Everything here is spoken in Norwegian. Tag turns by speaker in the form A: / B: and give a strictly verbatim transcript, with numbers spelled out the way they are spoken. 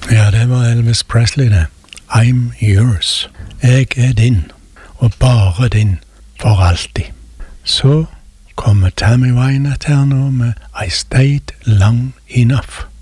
A: Ja, det var Elvis Presley det. I'm yours. Jeg er din, og bare din, for alltid. Så kommer Tammy Wynette her nå med I Stayed Long Enough.